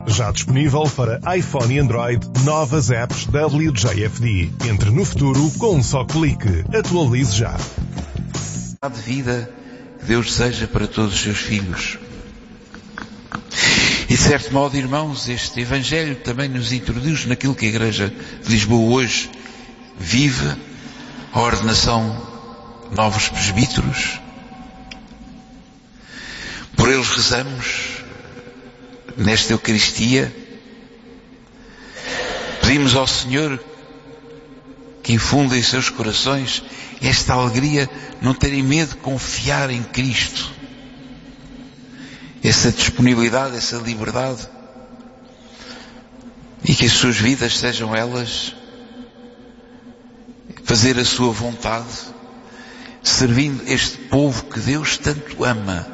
Já disponível para iPhone e Android, novas apps WJFD. Entre no futuro com um só clique. Atualize já. A de vida que Deus deseja para todos os seus filhos. E de certo modo, irmãos, este Evangelho também nos introduz naquilo que a Igreja de Lisboa hoje vive, a ordenação de novos presbíteros. Por eles rezamos nesta Eucaristia. Pedimos ao Senhor que infunda em seus corações esta alegria, não terem medo de confiar em Cristo. Essa disponibilidade, essa liberdade, e que as suas vidas sejam elas fazer a sua vontade, servindo este povo que Deus tanto ama.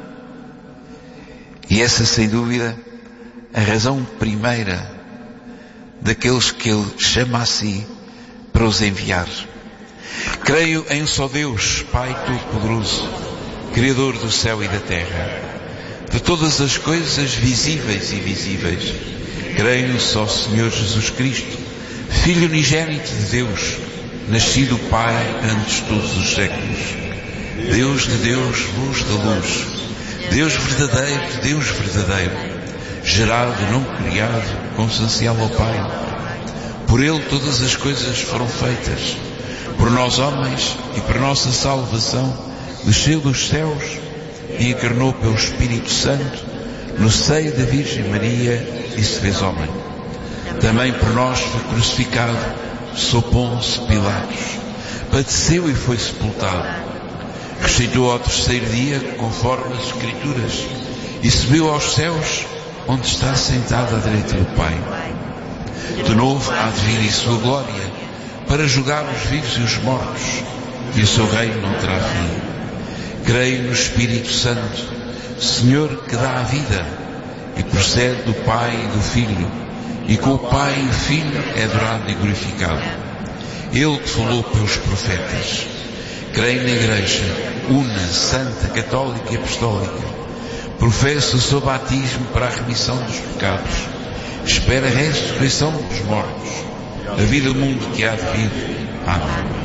E essa, sem dúvida, a razão primeira daqueles que Ele chama a si para os enviar. Creio em um só Deus, Pai Todo-Poderoso, Criador do céu e da terra, de todas as coisas visíveis e invisíveis. Creio no só Senhor Jesus Cristo, Filho unigênito de Deus, nascido Pai antes de todos os séculos. Deus de Deus, luz da luz, Deus verdadeiro de Deus verdadeiro, gerado, não criado, consubstancial ao Pai. Por Ele todas as coisas foram feitas. Por nós homens e para nossa salvação, desceu dos céus e encarnou pelo Espírito Santo no seio da Virgem Maria e se fez homem. Também por nós foi crucificado sob Pôncio Pilatos, padeceu e foi sepultado. Ressuscitou ao terceiro dia, conforme as Escrituras, e subiu aos céus, onde está sentado à direita do Pai. De novo há de vir em sua glória, para julgar os vivos e os mortos, e o seu reino não terá fim. Creio no Espírito Santo, Senhor que dá a vida, e procede do Pai e do Filho, e com o Pai e o Filho é adorado e glorificado. Ele que falou pelos profetas. Creio na Igreja, una, santa, católica e apostólica. Professo o seu batismo para a remissão dos pecados. Espero a ressurreição dos mortos, a vida do mundo que há de vir. Amém.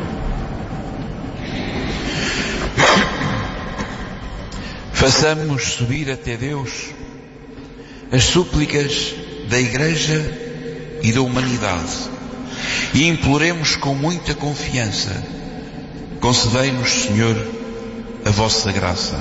Façamos subir até Deus as súplicas da Igreja e da humanidade e imploremos com muita confiança: concedei-nos, Senhor, a vossa graça.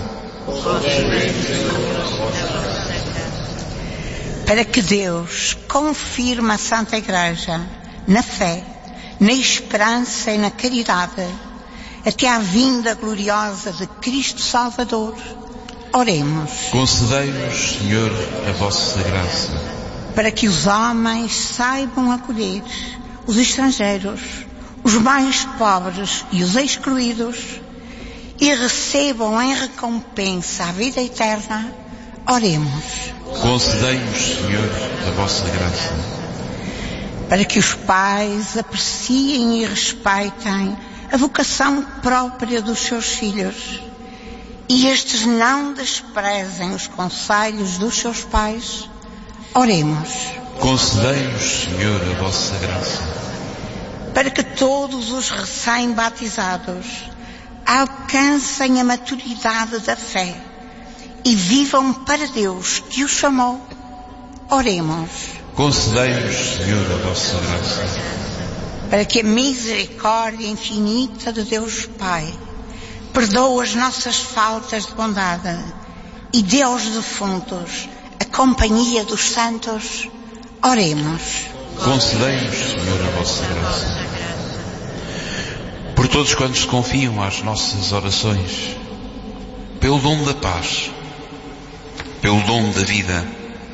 Para que Deus confirme a Santa Igreja na fé, na esperança e na caridade, até à vinda gloriosa de Cristo Salvador. Oremos. Concedei-nos, Senhor, a vossa graça. Para que os homens saibam acolher os estrangeiros, os mais pobres e os excluídos, e recebam em recompensa a vida eterna. Oremos. Concedei-nos, Senhor, a vossa graça. Para que os pais apreciem e respeitem a vocação própria dos seus filhos, e estes não desprezem os conselhos dos seus pais. Oremos. Concedei-nos, Senhor, a vossa graça. Para que todos os recém-batizados alcancem a maturidade da fé e vivam para Deus que os chamou. Oremos. Concedei-nos, Senhor, a vossa graça. Para que a misericórdia infinita de Deus Pai perdoe as nossas faltas de bondade e dê aos defuntos a companhia dos santos. Oremos. Concedei-nos, Senhor, a vossa graça. Por todos quantos se confiam às nossas orações, pelo dom da paz, pelo dom da vida,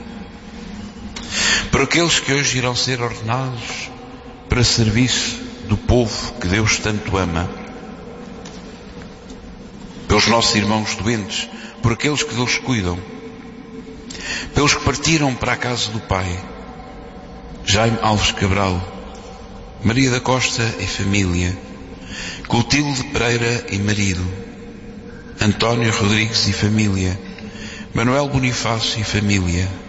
por aqueles que hoje irão ser ordenados para serviço do povo que Deus tanto ama, pelos nossos irmãos doentes, por aqueles que Deus cuidam, pelos que partiram para a casa do Pai, Jaime Alves Cabral, Maria da Costa e família, Clotilde Pereira e marido, António Rodrigues e família, Manuel Bonifácio e família,